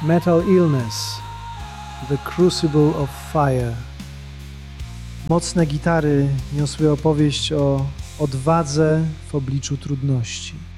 Metal Illness, The Crucible of Fire. Mocne gitary niosły opowieść o odwadze w obliczu trudności.